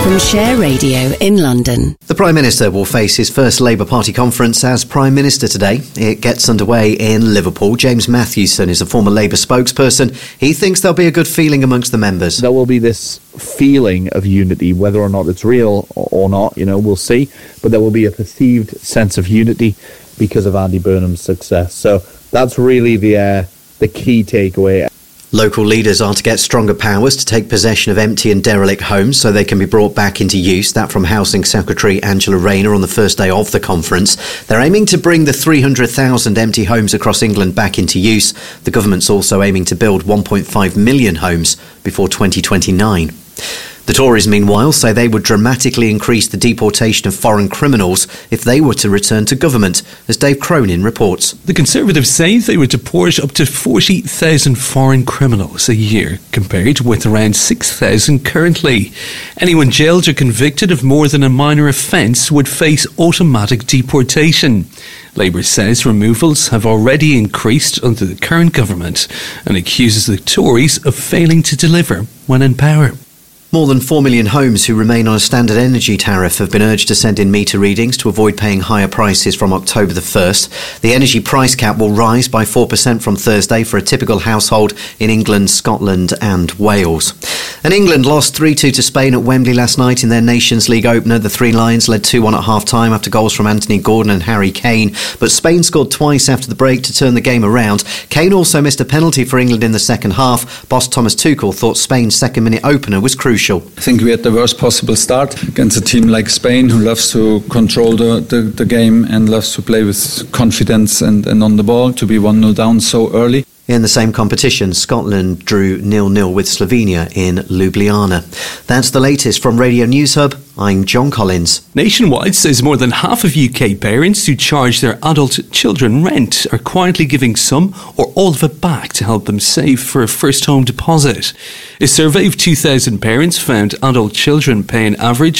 From Share Radio in London. The Prime Minister will face his first Labour Party conference as Prime Minister today. It gets underway in Liverpool. James Mathewson is a former Labour spokesperson. He thinks there'll be a good feeling amongst the members. There will be this feeling of unity, whether or not it's real or not, we'll see. But there will be a perceived sense of unity because of Andy Burnham's success. So that's really the key takeaway. Local leaders are to get stronger powers to take possession of empty and derelict homes so they can be brought back into use. That from Housing Secretary Angela Rayner on the first day of the conference. They're aiming to bring the 300,000 empty homes across England back into use. The government's also aiming to build 1.5 million homes before 2029. The Tories, meanwhile, say they would dramatically increase the deportation of foreign criminals if they were to return to government, as Dave Cronin reports. The Conservatives say they would deport up to 40,000 foreign criminals a year, compared with around 6,000 currently. Anyone jailed or convicted of more than a minor offence would face automatic deportation. Labour says removals have already increased under the current government and accuses the Tories of failing to deliver when in power. More than 4 million homes who remain on a standard energy tariff have been urged to send in meter readings to avoid paying higher prices from October the 1st. The energy price cap will rise by 4% from Thursday for a typical household in England, Scotland and Wales. And England lost 3-2 to Spain at Wembley last night in their Nations League opener. The Three Lions led 2-1 at half-time after goals from Anthony Gordon and Harry Kane. But Spain scored twice after the break to turn the game around. Kane also missed a penalty for England in the second half. Boss Thomas Tuchel thought Spain's second-minute opener was crucial. I think we had the worst possible start against a team like Spain, who loves to control the game and loves to play with confidence and on the ball. To be 1-0 down so early. In the same competition, Scotland drew 0-0 with Slovenia in Ljubljana. That's the latest from Radio News Hub. I'm John Collins. Nationwide says more than half of UK parents who charge their adult children rent are quietly giving some or all of it back to help them save for a first home deposit. A survey of 2,000 parents found adult children pay an average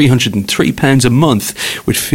£303 a month, with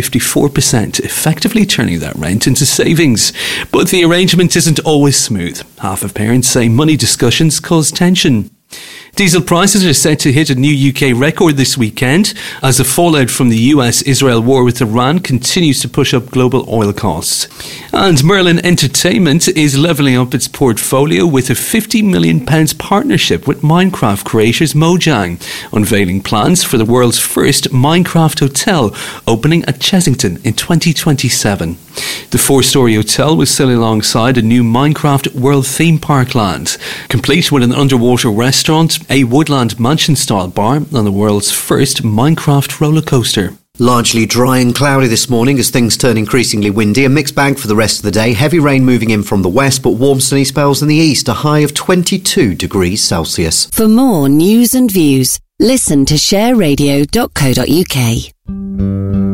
54% effectively turning that rent into savings. But the arrangement isn't always smooth. Half of parents say money discussions cause tension. Diesel prices are set to hit a new UK record this weekend as the fallout from the US-Israel war with Iran continues to push up global oil costs. And Merlin Entertainment is levelling up its portfolio with a £50 million partnership with Minecraft creators Mojang, unveiling plans for the world's first Minecraft hotel opening at Chessington in 2027. The 4-storey hotel will sail alongside a new Minecraft World Theme Park land, complete with an underwater restaurant, a woodland mansion-style bar and the world's first Minecraft roller coaster. Largely dry and cloudy this morning as things turn increasingly windy. A mixed bag for the rest of the day. Heavy rain moving in from the west, but warm sunny spells in the east. A high of 22 degrees Celsius. For more news and views, listen to shareradio.co.uk.